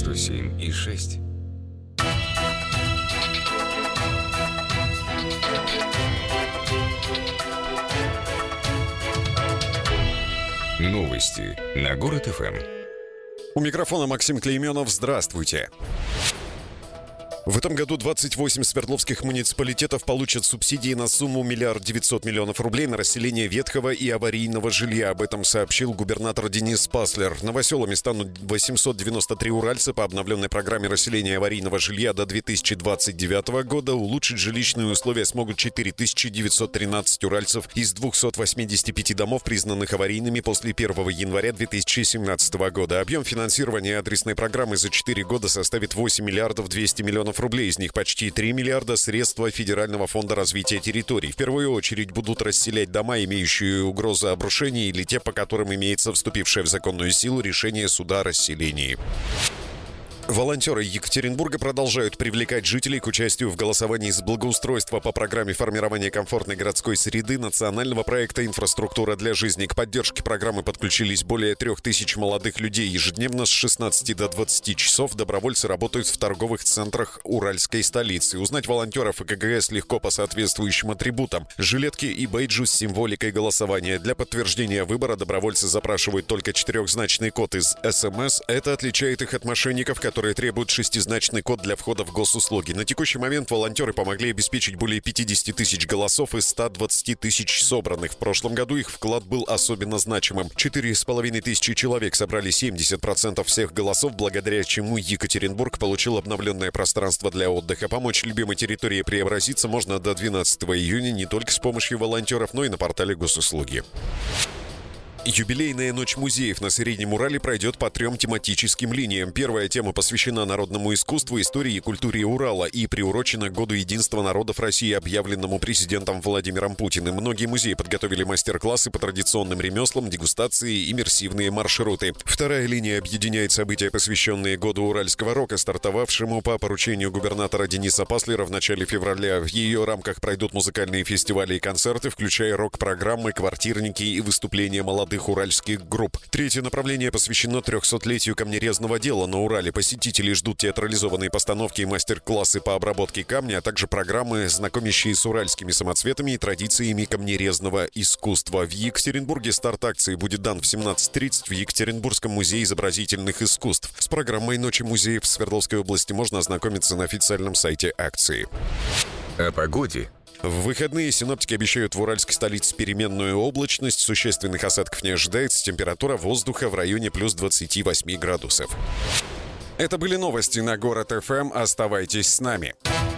107,6. Новости на Город ФМ. У микрофона Максим Клейменов. Здравствуйте. В этом году 28 свердловских муниципалитетов получат субсидии на сумму 1 900 000 000 рублей на расселение ветхого и аварийного жилья. Об этом сообщил губернатор Денис Паслер. Новоселами станут 893 уральца. По обновленной программе расселения аварийного жилья до 2029 года улучшить жилищные условия смогут 4913 уральцев из 285 домов, признанных аварийными после 1 января 2017 года. Объем финансирования адресной программы за 4 года составит 8 миллиардов 200 миллионов рублей. Из них почти 3 миллиарда средства Федерального фонда развития территорий. В первую очередь будут расселять дома, имеющие угрозу обрушения, или те, по которым имеется вступившее в законную силу решение суда о расселении. Волонтеры Екатеринбурга продолжают привлекать жителей к участию в голосовании за благоустройство по программе формирования комфортной городской среды национального проекта «Инфраструктура для жизни». К поддержке программы подключились более 3000 молодых людей. Ежедневно с 16 до 20 часов добровольцы работают в торговых центрах уральской столицы. Узнать волонтеров и КГС легко по соответствующим атрибутам. Жилетки и бейджи с символикой голосования. Для подтверждения выбора добровольцы запрашивают только 4-значный код из СМС. Это отличает их от мошенников, которые требуют 6-значный код для входа в госуслуги. На текущий момент волонтеры помогли обеспечить более 50 тысяч голосов из 120 тысяч собранных. В прошлом году их вклад был особенно значимым. 4500 человек собрали 70% всех голосов, благодаря чему Екатеринбург получил обновленное пространство для отдыха. Помочь любимой территории преобразиться можно до 12 июня не только с помощью волонтеров, но и на портале госуслуги. Юбилейная ночь музеев на Среднем Урале пройдет по 3 тематическим линиям. Первая тема посвящена народному искусству, истории и культуре Урала и приурочена к Году единства народов России, объявленному президентом Владимиром Путиным. Многие музеи подготовили мастер-классы по традиционным ремеслам, дегустации и иммерсивные маршруты. Вторая линия объединяет события, посвященные Году уральского рока, стартовавшему по поручению губернатора Дениса Паслера в начале февраля. В ее рамках пройдут музыкальные фестивали и концерты, включая рок-программы, квартирники и выступления молодых уральских групп. Третье направление посвящено 300-летию камнерезного дела на Урале. Посетители ждут театрализованные постановки и мастер-классы по обработке камня, а также программы, знакомящие с уральскими самоцветами и традициями камнерезного искусства. В Екатеринбурге старт акции будет дан в 17:30 в Екатеринбургском музее изобразительных искусств. С программой «Ночи музеев» в Свердловской области можно ознакомиться на официальном сайте акции. О погоде. В выходные синоптики обещают в уральской столице переменную облачность, существенных осадков не ожидается, температура воздуха в районе плюс 28 градусов. Это были новости на Город ФМ. Оставайтесь с нами.